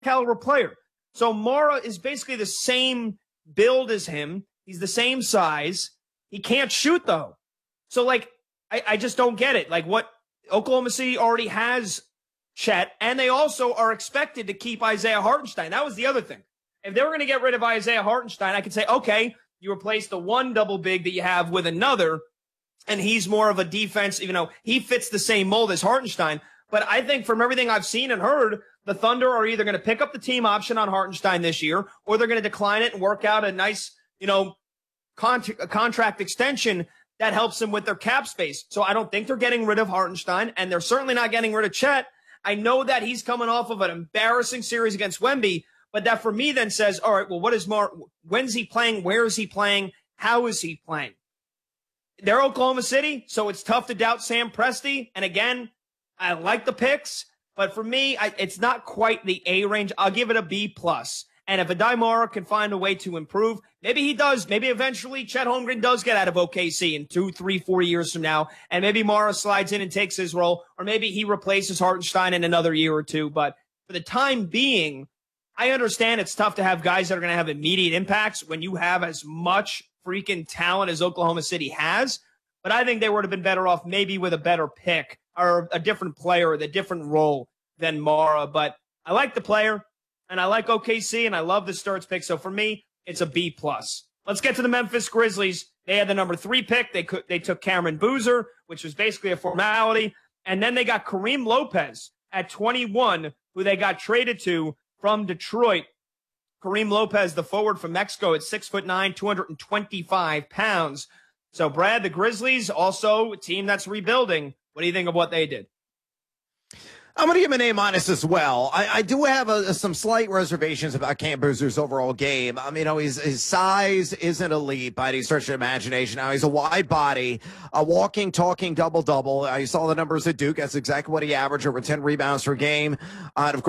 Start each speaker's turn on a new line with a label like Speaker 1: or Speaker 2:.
Speaker 1: caliber player. So Mara is basically the same build as him. He's the same size. He can't shoot, though. So, like, I just don't get it. Like, what Oklahoma City already has Chet, and they also are expected to keep Isaiah Hartenstein. That was the other thing. If they were going to get rid of Isaiah Hartenstein, I could say, okay, you replace the one double big that you have with another, and he's more of a defense, he fits the same mold as Hartenstein. But I think from everything I've seen and heard, the Thunder are either going to pick up the team option on Hartenstein this year, or they're going to decline it and work out a nice, contract extension that helps them with their cap space. So I don't think they're getting rid of Hartenstein, and they're certainly not getting rid of Chet. I know that he's coming off of an embarrassing series against Wemby, but that for me then says, all right, well, when's he playing? Where is he playing? How is he playing? They're Oklahoma City, so it's tough to doubt Sam Presti. And again, I like the picks, but for me, it's not quite the A range. I'll give it a B+. And if Aday Mara can find a way to improve, maybe he does. Maybe eventually Chet Holmgren does get out of OKC in 2, 3, 4 years from now, and maybe Mara slides in and takes his role, or maybe he replaces Hartenstein in another year or two. But for the time being, I understand it's tough to have guys that are going to have immediate impacts when you have as much freaking talent as Oklahoma City has. But I think they would have been better off maybe with a better pick or a different player with a different role than Mara. But I like the player, and I like OKC, and I love the Sturts pick. So for me, it's a B+. Let's get to the Memphis Grizzlies. They had the number 3 pick. They took Cameron Boozer, which was basically a formality. And then they got Kareem Lopez at 21, who they got traded to from Detroit. Kareem Lopez, the forward from Mexico, at 6'9", 225 pounds. So, Brad, the Grizzlies, also a team that's rebuilding. What do you think of what they did?
Speaker 2: I'm going to give him an A- as well. I do have some slight reservations about Cam Boozer's overall game. His size isn't elite by any stretch of imagination. Now, he's a wide body, a walking, talking double-double. You saw the numbers at Duke. That's exactly what he averaged, over 10 rebounds per game. And of course,